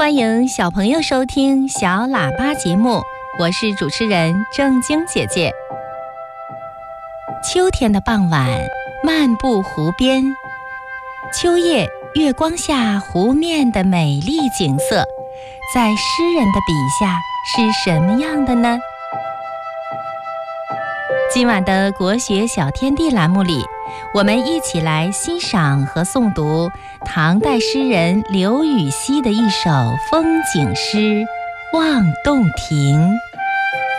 欢迎小朋友收听小喇叭节目，我是主持人正晶姐姐。秋天的傍晚，漫步湖边，秋夜月光下湖面的美丽景色，在诗人的笔下是什么样的呢？今晚的国学小天地栏目里，我们一起来欣赏和诵读唐代诗人刘禹锡的一首风景诗《望洞庭》。